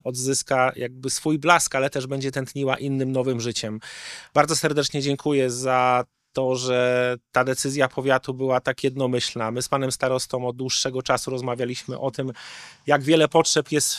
odzyska jakby swój blask, ale też będzie tętniła innym nowym życiem. Bardzo serdecznie dziękuję za to, że ta decyzja powiatu była tak jednomyślna. My z panem starostą od dłuższego czasu rozmawialiśmy o tym, jak wiele potrzeb jest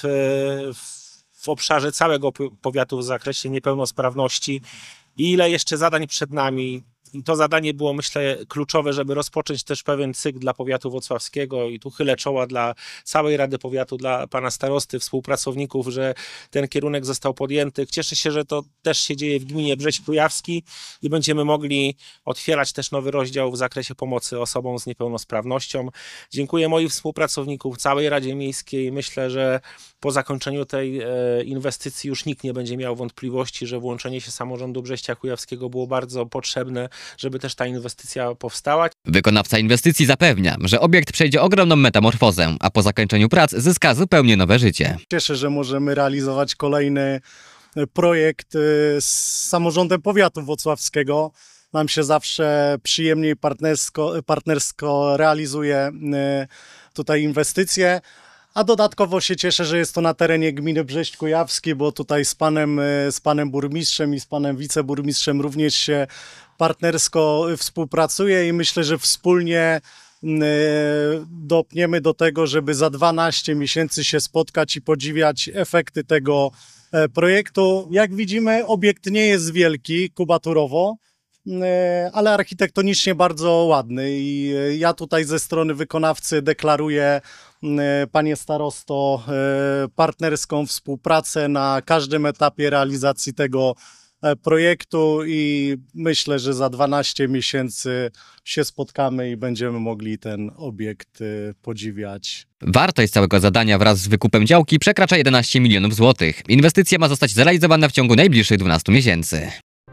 w obszarze całego powiatu w zakresie niepełnosprawności i ile jeszcze zadań przed nami. I to zadanie było, myślę, kluczowe, żeby rozpocząć też pewien cykl dla powiatu włocławskiego i tu chylę czoła dla całej Rady Powiatu, dla pana starosty, współpracowników, że ten kierunek został podjęty. Cieszę się, że to też się dzieje w gminie Brześć Kujawski i będziemy mogli otwierać też nowy rozdział w zakresie pomocy osobom z niepełnosprawnością. Dziękuję moim współpracownikom, całej Radzie Miejskiej. Myślę, że po zakończeniu tej inwestycji już nikt nie będzie miał wątpliwości, że włączenie się samorządu Brześcia Kujawskiego było bardzo potrzebne, żeby też ta inwestycja powstała. Wykonawca inwestycji zapewnia, że obiekt przejdzie ogromną metamorfozę, a po zakończeniu prac zyska zupełnie nowe życie. Cieszę się, że możemy realizować kolejny projekt z samorządem powiatu włocławskiego. Nam się zawsze przyjemnie i partnersko realizuje tutaj inwestycje. A dodatkowo się cieszę, że jest to na terenie gminy Brześć Kujawski, bo tutaj z panem burmistrzem i z panem wiceburmistrzem również się partnersko współpracuje i myślę, że wspólnie dopniemy do tego, żeby za 12 miesięcy się spotkać i podziwiać efekty tego projektu. Jak widzimy, obiekt nie jest wielki kubaturowo, ale architektonicznie bardzo ładny i ja tutaj ze strony wykonawcy deklaruję, panie starosto, partnerską współpracę na każdym etapie realizacji tego projektu i myślę, że za 12 miesięcy się spotkamy i będziemy mogli ten obiekt podziwiać. Wartość całego zadania wraz z wykupem działki przekracza 11 milionów złotych. Inwestycja ma zostać zrealizowana w ciągu najbliższych 12 miesięcy.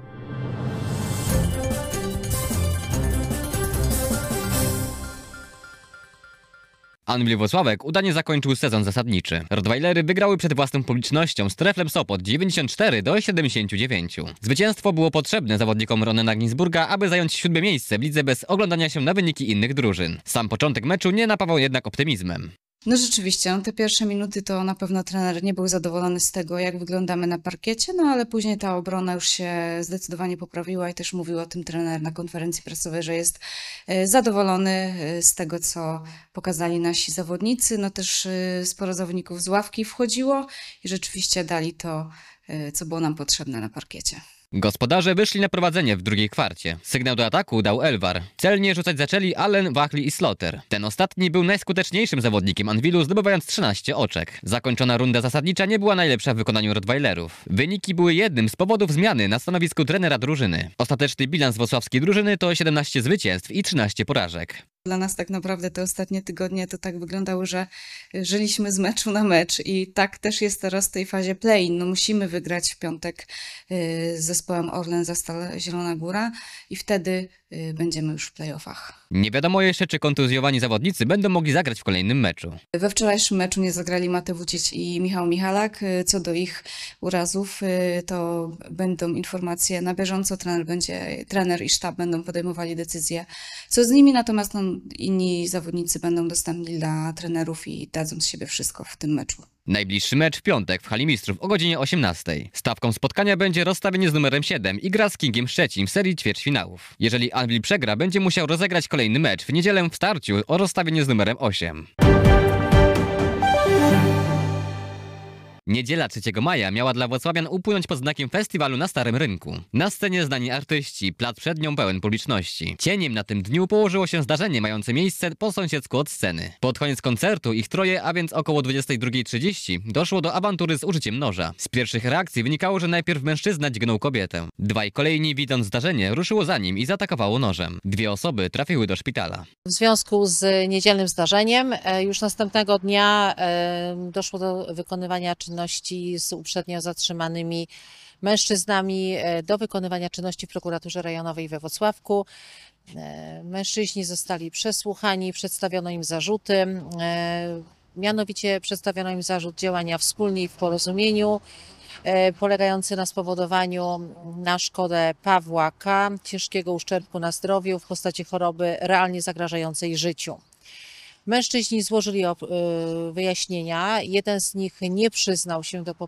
Anwil Włocławek udanie zakończył sezon zasadniczy. Rottweilery wygrały przed własną publicznością z Treflem Sopot 94-79. Zwycięstwo było potrzebne zawodnikom Ronena Ginsburga, aby zająć 7. miejsce w lidze bez oglądania się na wyniki innych drużyn. Sam początek meczu nie napawał jednak optymizmem. No rzeczywiście, te pierwsze minuty to na pewno trener nie był zadowolony z tego, jak wyglądamy na parkiecie, no ale później ta obrona już się zdecydowanie poprawiła i też mówił o tym trener na konferencji prasowej, że jest zadowolony z tego, co pokazali nasi zawodnicy. No też sporo zawodników z ławki wchodziło i rzeczywiście dali to, co było nam potrzebne na parkiecie. Gospodarze wyszli na prowadzenie w drugiej kwarcie. Sygnał do ataku dał Elwar. Celnie rzucać zaczęli Allen, Wachli i Slotter. Ten ostatni był najskuteczniejszym zawodnikiem Anwilu, zdobywając 13 oczek. Zakończona runda zasadnicza nie była najlepsza w wykonaniu Rottweilerów. Wyniki były jednym z powodów zmiany na stanowisku trenera drużyny. Ostateczny bilans włocławskiej drużyny to 17 zwycięstw i 13 porażek. Dla nas tak naprawdę te ostatnie tygodnie to tak wyglądało, że żyliśmy z meczu na mecz i tak też jest teraz w tej fazie play-in. No musimy wygrać w piątek z zespołem Orlen Zastal Zielona Góra i wtedy będziemy już w play-offach. Nie wiadomo jeszcze, czy kontuzjowani zawodnicy będą mogli zagrać w kolejnym meczu. We wczorajszym meczu nie zagrali Mateusz Wucic i Michał Michalak. Co do ich urazów, to będą informacje na bieżąco. Trener i sztab będą podejmowali decyzje, co z nimi, natomiast inni zawodnicy będą dostępni dla trenerów i dadzą z siebie wszystko w tym meczu. Najbliższy mecz w piątek w Hali Mistrzów o godzinie 18. Stawką spotkania będzie rozstawienie z numerem 7 i gra z Kingiem Szczecin w serii ćwierćfinałów. Jeżeli Anwil przegra, będzie musiał rozegrać kolejny mecz w niedzielę w starciu o rozstawienie z numerem 8. Niedziela 3 maja miała dla włocławian upłynąć pod znakiem festiwalu na Starym Rynku. Na scenie znani artyści, plac przed nią pełen publiczności. Cieniem na tym dniu położyło się zdarzenie mające miejsce po sąsiedzku od sceny. Pod koniec koncertu ich troje, a więc około 22:30, doszło do awantury z użyciem noża. Z pierwszych reakcji wynikało, że najpierw mężczyzna dźgnął kobietę. Dwaj kolejni, widząc zdarzenie, ruszyło za nim i zaatakowało nożem. 2 osoby trafiły do szpitala. W związku z niedzielnym zdarzeniem już następnego dnia doszło do wykonywania czynności z uprzednio zatrzymanymi mężczyznami, do wykonywania czynności w prokuraturze rejonowej we Włocławku. Mężczyźni zostali przesłuchani, przedstawiono im zarzuty. Mianowicie przedstawiono im zarzut działania wspólnie i w porozumieniu, polegający na spowodowaniu na szkodę Pawła K. ciężkiego uszczerbku na zdrowiu w postaci choroby realnie zagrażającej życiu. Mężczyźni złożyli wyjaśnienia. Jeden z nich nie przyznał się do